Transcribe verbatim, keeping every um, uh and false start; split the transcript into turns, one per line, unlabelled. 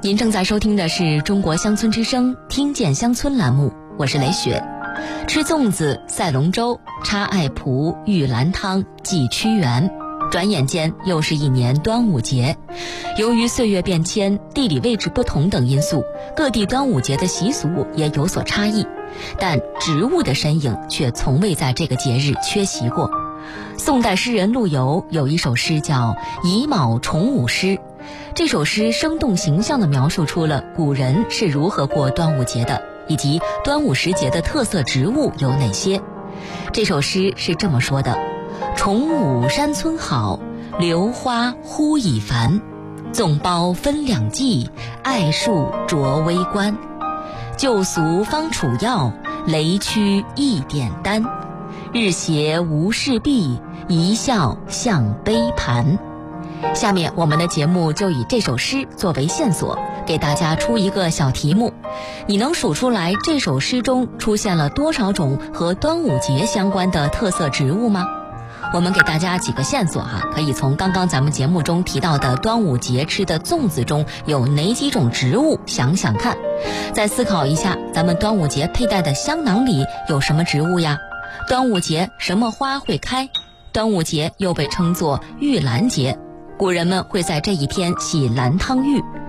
您正在收听的是中国乡村之声听见乡村栏目，我是雷雪。吃粽子、赛龙舟、插艾蒲、玉兰汤、祭屈原，转眼间又是一年端午节。由于岁月变迁、地理位置不同等因素，各地端午节的习俗也有所差异，但植物的身影却从未在这个节日缺席过。宋代诗人陆游有一首诗叫《乙卯重午诗》，这首诗生动形象地描述出了古人是如何过端午节的，以及端午时节的特色植物有哪些。这首诗是这么说的：重午山村好，榴花忽已繁，粽包分两季，艾树着微观。旧俗方楚药，雷区一点丹。日斜无事毕，一笑向杯盘。下面我们的节目就以这首诗作为线索，给大家出一个小题目，你能数出来这首诗中出现了多少种和端午节相关的特色植物吗？我们给大家几个线索哈，可以从刚刚咱们节目中提到的端午节吃的粽子中有哪几种植物想想看，再思考一下咱们端午节佩戴的香囊里有什么植物呀？端午节什么花会开？端午节又被称作玉兰节，古人们会在这一天洗兰汤浴，